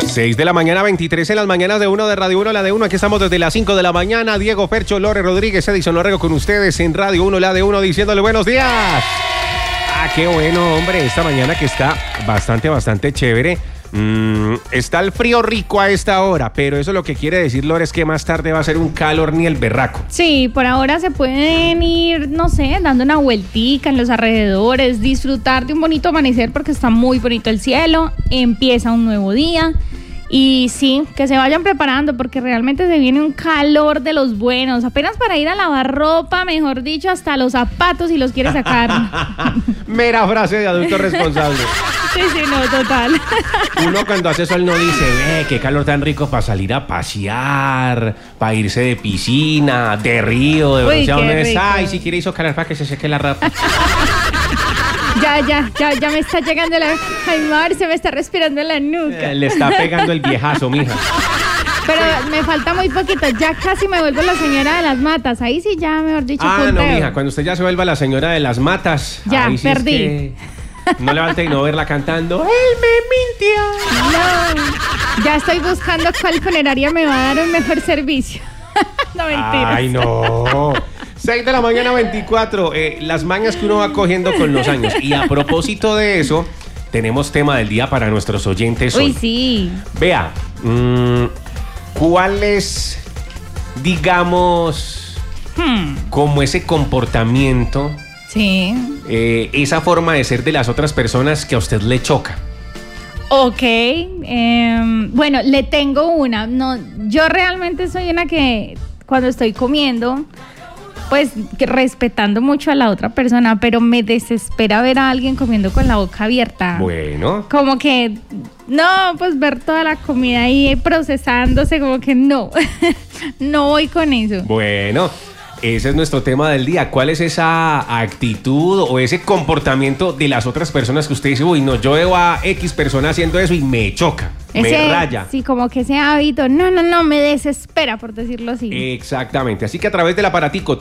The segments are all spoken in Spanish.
6 de la mañana, 23 en las mañanas de uno de Radio 1, la de 1. Aquí estamos desde las 5 de la mañana. Diego Fercho, Lore Rodríguez, Edison Orrego con ustedes en Radio 1, la de 1, diciéndole buenos días. Qué bueno, hombre, esta mañana que está bastante chévere. Está el frío rico a esta hora, pero eso lo que quiere decir, Lore, es que más tarde va a ser un calor ni el berraco. Sí, por ahora se pueden ir, no sé, dando una vueltica en los alrededores, disfrutar de un bonito amanecer porque está muy bonito el cielo, empieza un nuevo día. Y sí, que se vayan preparando porque realmente se viene un calor de los buenos. Apenas para ir a lavar ropa, mejor dicho, hasta los zapatos si los quiere sacar. Mera frase de adulto responsable. Sí, no, total. Uno cuando hace sol no dice, qué calor tan rico para salir a pasear, para irse de piscina, de río, de bronceado. Ay, si quiere hizo calor para que se seque la ropa. Ya me está llegando la... Ay, Mar, se me está respirando en la nuca. Le está pegando el viejazo, mija. Pero me falta muy poquito, ya casi me vuelvo la señora de las matas. Ahí sí ya, mejor dicho, punteo. No, mija, cuando usted ya se vuelva la señora de las matas. Ya, ahí sí perdí. Es que no levante y no verla cantando. ¡Él me mintió! No, ya estoy buscando cuál funeraria me va a dar un mejor servicio. No, mentiras. Ay, no. 6 de la mañana, 24. Las mañas que uno va cogiendo con los años. Y a propósito de eso, tenemos tema del día para nuestros oyentes hoy. Uy, sí. Vea, ¿cuál es, digamos, como ese comportamiento, sí, esa forma de ser de las otras personas que a usted le choca? Ok, bueno, le tengo una. No, yo realmente soy una que cuando estoy comiendo, pues que respetando mucho a la otra persona, pero me desespera ver a alguien comiendo con la boca abierta. Bueno. Como que, no, pues ver toda la comida ahí procesándose, como que no, no voy con eso. Bueno, ese es nuestro tema del día. ¿Cuál es esa actitud o ese comportamiento de las otras personas que usted dice, uy, no, yo veo a X persona haciendo eso y me choca, me raya? Sí, como que ese hábito, no, me desespera, por decirlo así. Exactamente, así que a través del aparatico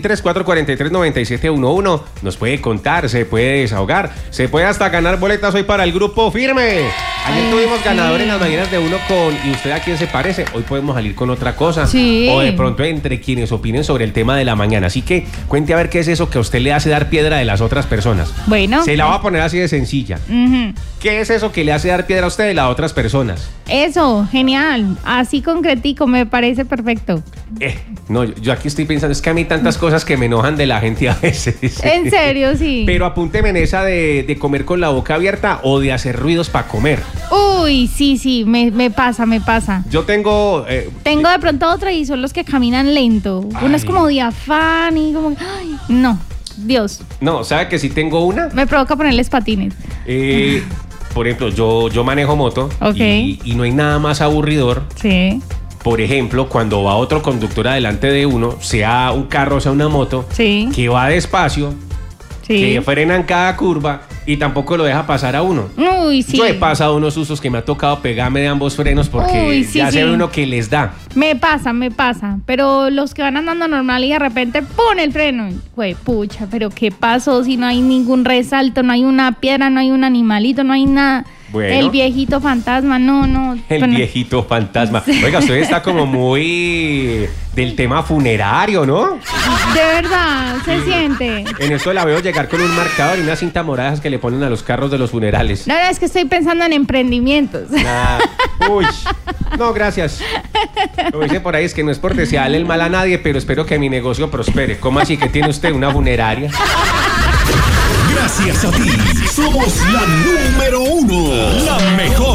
323-443-9711 nos puede contar, se puede desahogar, se puede hasta ganar boletas hoy para el grupo Firme. Ayer tuvimos ganador en las mañanas de uno con ¿y usted a quién se parece? Hoy podemos salir con otra cosa. Sí. O de pronto entre quienes opinen sobre el tema de la mañana. Así que cuente a ver qué es eso que a usted le hace dar piedra de las otras personas. Bueno. Se la va a poner así de sencilla. ¿Qué es eso que le hace dar piedra a usted de las otras personas? Eso, genial. Así concretico, me parece perfecto. No, yo aquí estoy pensando, es que a mí tantas cosas que me enojan de la gente a veces. En serio, sí. Pero apúnteme en esa de comer con la boca abierta o de hacer ruidos para comer. Uy, sí, me pasa. Yo tengo... Tengo de pronto otra y son los que caminan lento. Uno es como de afán y como... Ay, no, Dios. No, ¿sabe que sí tengo una? Me provoca ponerles patines. Por ejemplo, yo manejo moto. Okay. Y no hay nada más aburridor. Sí. Por ejemplo, cuando va otro conductor adelante de uno, sea un carro, sea una moto, sí, que va despacio, sí, que frena en cada curva y tampoco lo deja pasar a uno. Uy, sí. Yo he pasado unos usos que me ha tocado pegarme de ambos frenos porque ya se ve uno que les da. Me pasa. Pero los que van andando normal y de repente ¡pum! El freno. Güey, pucha, pero ¿qué pasó si no hay ningún resalto, no hay una piedra, no hay un animalito, no hay nada? Bueno, el viejito fantasma, no. El viejito fantasma. Oiga, usted está como muy del tema funerario, ¿no? De verdad, se siente. En esto la veo llegar con un marcador y unas cinta moradas que le ponen a los carros de los funerales. No, es que estoy pensando en emprendimientos. Uy, no, gracias. Como dice por ahí, es que no es por desearle el mal a nadie, pero espero que mi negocio prospere. ¿Cómo así que tiene usted una funeraria? Gracias a ti, somos la número 1, la mejor.